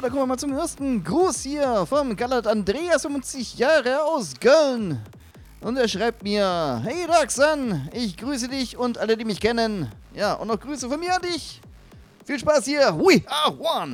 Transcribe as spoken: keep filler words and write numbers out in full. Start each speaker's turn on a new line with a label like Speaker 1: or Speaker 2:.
Speaker 1: kommen wir mal zum ersten Gruß hier vom Gallert Andreas, fünfzig Jahre aus Köln. Und er schreibt mir: Hey Daxan, ich grüße dich und alle, die mich kennen. Ja, und noch Grüße von mir an dich. Viel Spaß hier. We are one.